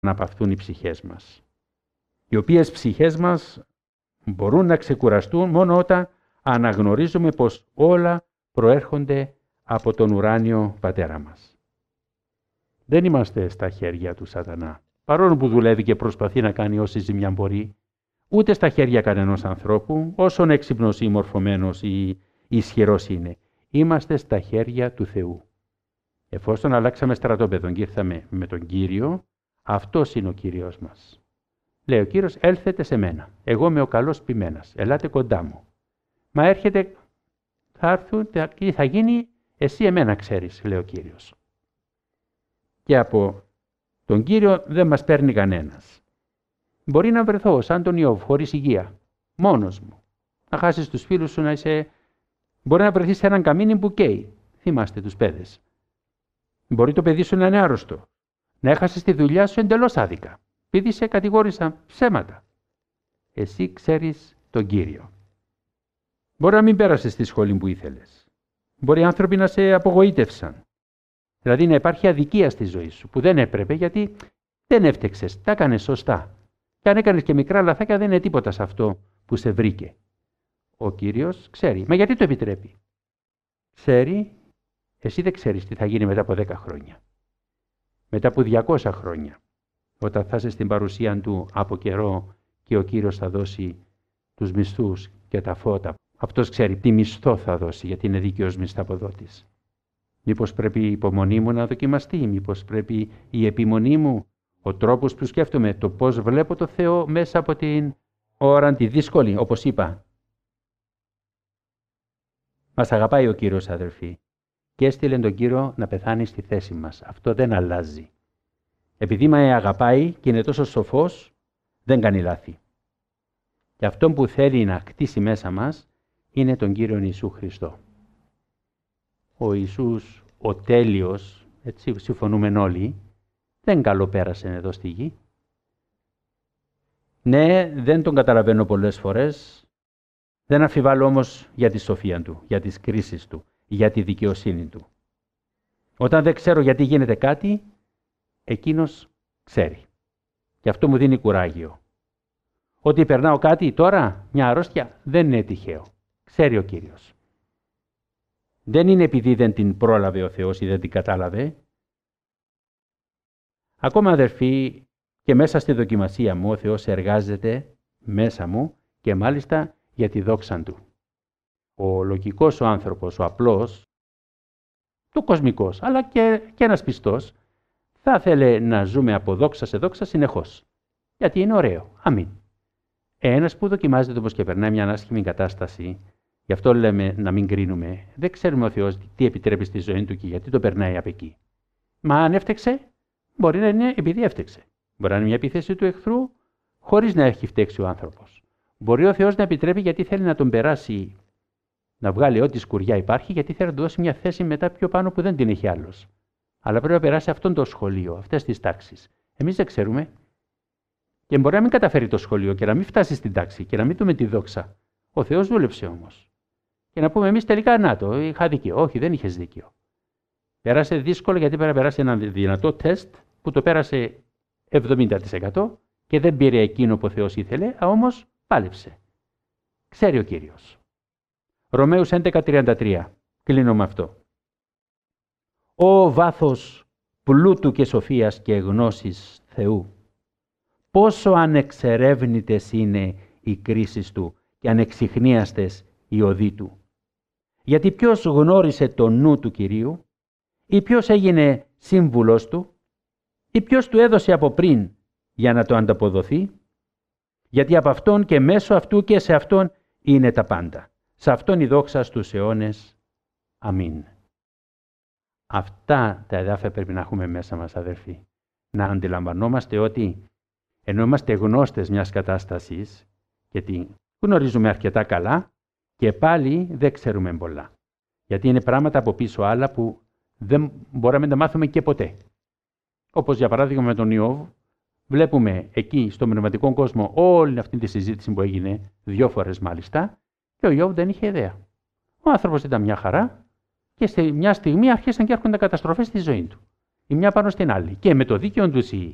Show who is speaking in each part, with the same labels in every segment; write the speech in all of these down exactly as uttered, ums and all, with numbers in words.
Speaker 1: να παυθούν οι ψυχές μας. Οι οποίες ψυχές μας μπορούν να ξεκουραστούν μόνο όταν αναγνωρίζουμε πως όλα προέρχονται από τον ουράνιο Πατέρα μας. Δεν είμαστε στα χέρια του Σατανά, παρόλο που δουλεύει και προσπαθεί να κάνει όση ζημιά μπορεί, ούτε στα χέρια κανενός ανθρώπου, όσον έξυπνος ή μορφωμένος ή ισχυρός είναι. Είμαστε στα χέρια του Θεού. Εφόσον αλλάξαμε στρατόπεδο και ήρθαμε με τον Κύριο, αυτός είναι ο Κύριος μας. Λέει ο Κύριος, έλθετε σε μένα. Εγώ είμαι ο καλός ποιμένας. Ελάτε κοντά μου. Μα έρχεται, θα έρθουν και θα γίνει, εσύ εμένα ξέρεις, λέει ο Κύριος. Και από τον Κύριο δεν μας παίρνει κανένας. Μπορεί να βρεθώ σαν τον Ιώβ, χωρίς υγεία, μόνος μου. Να χάσεις τους φίλους σου, να είσαι... Μπορεί να βρεθείς σε έναν καμίνι που καίει. Θυμάστε τους παιδες. Μπορεί το παιδί σου να είναι άρρωστο. Να έχασες τη δουλειά σου εντελώς άδικα. Επειδή σε κατηγόρησαν ψέματα. Εσύ ξέρεις τον Κύριο. Μπορεί να μην πέρασες στη σχολή που ήθελες. Μπορεί οι άνθρωποι να σε απογοήτευσαν. Δηλαδή να υπάρχει αδικία στη ζωή σου που δεν έπρεπε γιατί δεν έφτεξες, τα έκανες σωστά. Και αν έκανες και μικρά λαθάκια δεν είναι τίποτα σε αυτό που σε βρήκε. Ο Κύριος ξέρει. Μα γιατί το επιτρέπει? Ξέρει, εσύ δεν ξέρεις τι θα γίνει μετά από δέκα χρόνια. Μετά από διακόσια χρόνια. Όταν θα είσαι στην παρουσία του από καιρό και ο Κύριος θα δώσει τους μισθούς και τα φώτα. Αυτός ξέρει τι μισθό θα δώσει γιατί είναι δίκαιος μισθαποδότης. Μήπως πρέπει η υπομονή μου να δοκιμαστεί, μήπως πρέπει η επιμονή μου, ο τρόπος που σκέφτομαι, το πώς βλέπω το Θεό μέσα από την ώρα τη δύσκολη, όπως είπα. Μας αγαπάει ο Κύριος, αδερφοί, και έστειλε τον Κύριο να πεθάνει στη θέση μας. Αυτό δεν αλλάζει. Επειδή με αγαπάει και είναι τόσο σοφός, δεν κάνει λάθη. Και αυτό που θέλει να κτίσει μέσα μας είναι τον Κύριο Ιησού Χριστό. Ο Ιησούς, ο τέλειος, έτσι συμφωνούμε όλοι, δεν καλοπέρασε εδώ στη γη. Ναι, δεν τον καταλαβαίνω πολλές φορές, δεν αμφιβάλλω όμως για τη σοφία του, για τις κρίσεις του, για τη δικαιοσύνη του. Όταν δεν ξέρω γιατί γίνεται κάτι, εκείνος ξέρει. Και αυτό μου δίνει κουράγιο. Ότι περνάω κάτι τώρα, μια αρρώστια, δεν είναι τυχαίο. Ξέρει ο Κύριος. Δεν είναι επειδή δεν την πρόλαβε ο Θεός ή δεν την κατάλαβε. Ακόμα, αδερφοί, και μέσα στη δοκιμασία μου ο Θεός εργάζεται μέσα μου και μάλιστα για τη δόξα του. Ο λογικός ο άνθρωπος, ο απλός, το κοσμικός, αλλά και, και ένας πιστός, θα ήθελε να ζούμε από δόξα σε δόξα συνεχώς. Γιατί είναι ωραίο. Αμήν. Ένας που δοκιμάζεται όπως και περνάει μια άσχημη κατάσταση, γι' αυτό λέμε να μην κρίνουμε, δεν ξέρουμε ο Θεός τι επιτρέπει στη ζωή του και γιατί το περνάει από εκεί. Μα αν έφτεξε, μπορεί να είναι επειδή έφτεξε. Μπορεί να είναι μια επίθεση του εχθρού, χωρίς να έχει φταίξει ο άνθρωπος. Μπορεί ο Θεός να επιτρέπει γιατί θέλει να τον περάσει, να βγάλει ό,τι σκουριά υπάρχει, γιατί θέλει να του δώσει μια θέση μετά πιο πάνω που δεν την έχει άλλος. Αλλά πρέπει να περάσει αυτόν το σχολείο, αυτές τις τάξεις. Εμείς δεν ξέρουμε. Και μπορεί να μην καταφέρει το σχολείο και να μην φτάσει στην τάξη και να μην δούμε τη δόξα. Ο Θεός δούλεψε όμως. Και να πούμε εμείς τελικά, να το, είχα δίκιο. Όχι, δεν είχες δίκιο. Πέρασε δύσκολο γιατί πρέπει να περάσει ένα δυνατό τεστ που το πέρασε εβδομήντα τοις εκατό και δεν πήρε εκείνο που ο Θεός ήθελε, όμως πάλεψε. Ξέρει ο Κύριος. Ρωμαίους έντεκα τριάντα τρία. Κλείνω με αυτό. Ω βάθος πλούτου και σοφίας και γνώσης Θεού, πόσο ανεξερεύνητες είναι οι κρίσεις του και ανεξιχνίαστες οι οδοί του. Γιατί ποιος γνώρισε το νου του Κυρίου, ή ποιος έγινε σύμβουλος του, ή ποιος του έδωσε από πριν για να το ανταποδοθεί. Γιατί από αυτόν και μέσω αυτού και σε αυτόν είναι τα πάντα. Σε αυτόν η δόξα στους αιώνες. Αμήν. Αυτά τα εδάφια πρέπει να έχουμε μέσα μας, αδερφοί. Να αντιλαμβανόμαστε ότι ενώ είμαστε γνώστες μιας κατάστασης και την γνωρίζουμε αρκετά καλά και πάλι δεν ξέρουμε πολλά. Γιατί είναι πράγματα από πίσω άλλα που δεν μπορούμε να τα μάθουμε και ποτέ. Όπως για παράδειγμα με τον Ιώβ, βλέπουμε εκεί στο πνευματικό κόσμο όλη αυτή τη συζήτηση που έγινε δύο φορές μάλιστα και ο Ιώβ δεν είχε ιδέα. Ο άνθρωπος ήταν μια χαρά και σε μια στιγμή άρχισαν και έρχονταν καταστροφές στη ζωή του. Η μια πάνω στην άλλη. Και με το δίκαιο του οι,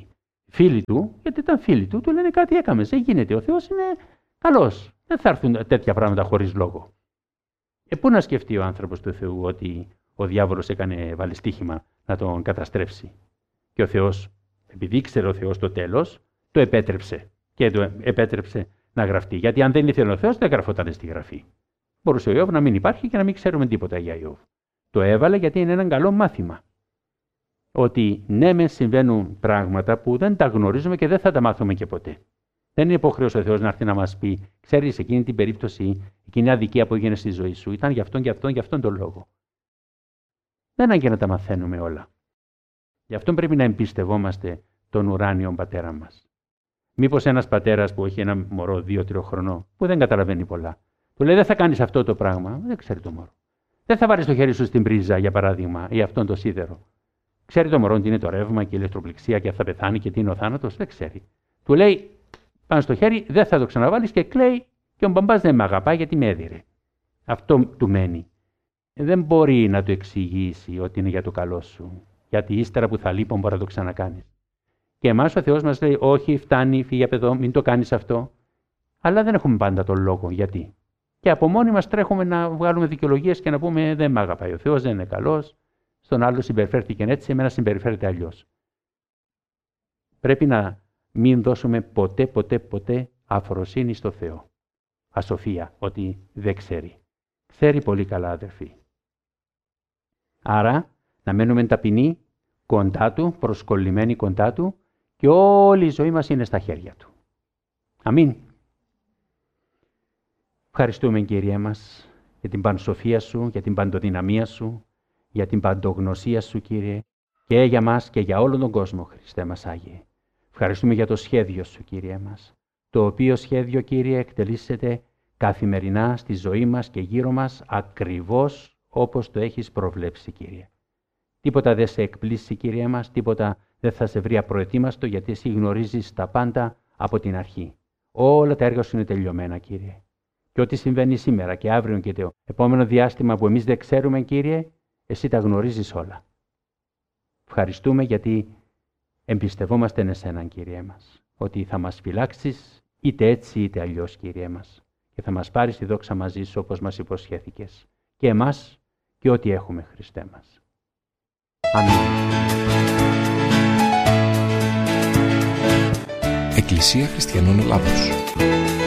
Speaker 1: φίλοι του, γιατί ήταν φίλοι του, του λένε κάτι έκαμε. Δεν γίνεται. Ο Θεός είναι καλός. Δεν θα έρθουν τέτοια πράγματα χωρίς λόγο. Ε, πού να σκεφτεί ο άνθρωπος του Θεού ότι ο διάβολος έκανε βάλει στοίχημα να τον καταστρέψει. Και ο Θεός, επειδή ήξερε ο Θεός το τέλος, το επέτρεψε. Και το επέτρεψε να γραφτεί. Γιατί αν δεν ήθελε ο Θεός, δεν γραφόταν στη γραφή. Μπορούσε ο Ιώβ να μην υπάρχει και να μην ξέρουμε τίποτα για Ιώβ. Το έβαλε γιατί είναι ένα καλό μάθημα. Ότι ναι, μεν συμβαίνουν πράγματα που δεν τα γνωρίζουμε και δεν θα τα μάθουμε και ποτέ. Δεν είναι υποχρέωση ο Θεός να έρθει να μας πει: ξέρεις, εκείνη την περίπτωση, εκείνη η αδικία που έγινε στη ζωή σου ήταν γι' αυτόν και αυτόν και αυτόν τον λόγο. Δεν είναι και να τα μαθαίνουμε όλα. Γι' αυτό πρέπει να εμπιστευόμαστε τον ουράνιο πατέρα μας. Μήπως ένας πατέρας που έχει ένα μωρό δύο-τρία χρονών, που δεν καταλαβαίνει πολλά, του λέει: δεν θα κάνεις αυτό το πράγμα. Δεν ξέρει το μωρό. Δεν θα βάλεις το χέρι σου στην πρίζα, για παράδειγμα, ή αυτόν το σίδερο. Ξέρει το μωρό τι είναι το ρεύμα και η ηλεκτροπληξία και αν θα πεθάνει και τι είναι ο θάνατος. Δεν ξέρει. Του λέει: πάνω στο χέρι, δεν θα το ξαναβάλεις και κλαίει και ο μπαμπάς δεν με αγαπάει γιατί με έδιρε. Αυτό του μένει. Δεν μπορεί να του εξηγήσει ότι είναι για το καλό σου. Γιατί ύστερα που θα λείπω μπορεί να το ξανακάνεις. Και εμάς ο Θεός μας λέει: όχι, φτάνει, φύγε από εδώ, μην το κάνεις αυτό. Αλλά δεν έχουμε πάντα τον λόγο. Γιατί. Και από μόνοι μας τρέχουμε να βγάλουμε δικαιολογίες και να πούμε: δεν με αγαπάει ο Θεός, δεν είναι καλός. Στον άλλο συμπεριφέρθηκε έτσι, εμένα συμπεριφέρεται αλλιώς. Πρέπει να μην δώσουμε ποτέ, ποτέ, ποτέ αφροσύνη στο Θεό. Ασοφία, ότι δεν ξέρει. Ξέρει πολύ καλά, αδερφοί. Άρα, να μένουμε ταπεινοί κοντά Του, προσκολλημένοι κοντά Του και όλη η ζωή μας είναι στα χέρια Του. Αμήν. Ευχαριστούμε, Κύριε μας, για την πανσοφία Σου, για την παντοδυναμία Σου, για την παντογνωσία Σου, Κύριε, και για μας και για όλον τον κόσμο, Χριστέ μας Άγιε. Ευχαριστούμε για το σχέδιο Σου, Κύριε μας, το οποίο σχέδιο, Κύριε, εκτελήσεται καθημερινά στη ζωή μας και γύρω μας ακριβώς όπως το έχεις προβλέψει, Κύριε. Τίποτα δεν σε εκπλήσει, Κύριε μας, τίποτα δεν θα σε βρει απροετοίμαστο, γιατί εσύ γνωρίζεις τα πάντα από την αρχή. Όλα τα έργα Σου είναι τελειωμένα, Κύριε. Και ό,τι συμβαίνει σήμερα και αύριο και το επόμενο διάστημα που εμείς δεν ξέρουμε, Κύριε, εσύ τα γνωρίζεις όλα. Ευχαριστούμε γιατί εμπιστευόμαστε εν εσέναν, Κύριε μας, ότι θα μας φυλάξεις είτε έτσι είτε αλλιώς, Κύριε μας, και θα μας πάρεις τη δόξα μαζί Σου όπως μας υποσχέθηκες, και εμάς και ό,τι έχουμε, Χριστέ μας. Αμήν.
Speaker 2: Εκκλησία Χριστιανών Ελλάδος.